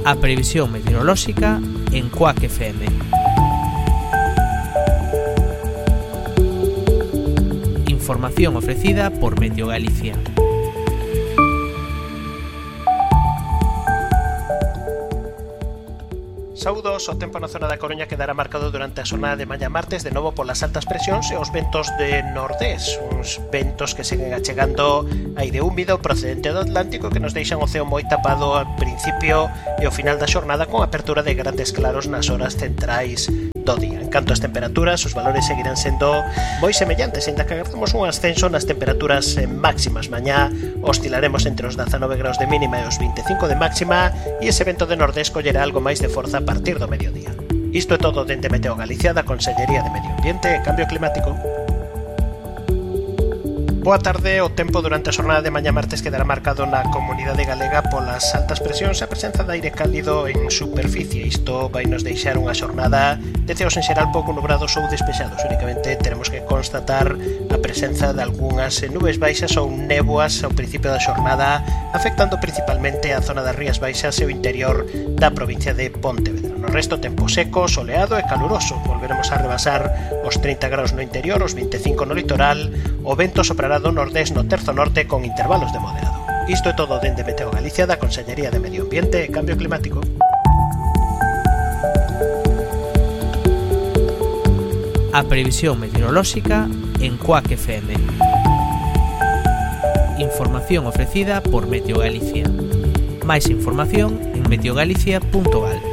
A previsión meteorolóxica en Cuac FM. Información ofrecida por Meteo Galicia. Saúdos, o tempo na zona da Coruña quedará marcado durante a xornada de mañá martes de novo polas altas presións e os ventos de nordés, uns ventos que seguen achegando aire húmido procedente do Atlántico que nos deixan o ceo moi tapado ao principio e ao final da xornada con apertura de grandes claros nas horas centrais do día. En canto ás temperaturas, os valores seguirán sendo moi semellantes, ainda que agardamos un ascenso nas temperaturas máximas. Mañá oscilaremos entre os 19 graus de mínima e os 25 de máxima e ese vento de nordés collerá algo máis de forza a partir do mediodía. Isto é todo dende Meteo Galicia, da Consellería de Medio Ambiente e Cambio Climático. Boa tarde, o tempo durante a xornada de mañá martes quedará marcado na comunidade galega polas altas presións e a presenza de aire cálido en superficie. Isto vai nos deixar unha xornada de ceos en xeral pouco nubrados ou despexados. Únicamente teremos que constatar a presenza de algunhas nubes baixas ou néboas ao principio da xornada, afectando principalmente a zona das Rías Baixas e o interior da provincia de Pontevedra. No resto, tempo seco, soleado e caluroso. Volveremos a rebasar os 30 graus no interior, os 25 no litoral. O vento soprará do nordés no terzo norte con intervalos de moderado. Isto é todo dende Meteo Galicia, da Consellería de Medio Ambiente e Cambio Climático. A previsión meteorolóxica en Cuac FM. Información ofrecida por Meteo Galicia. Máis información en meteogalicia.gal.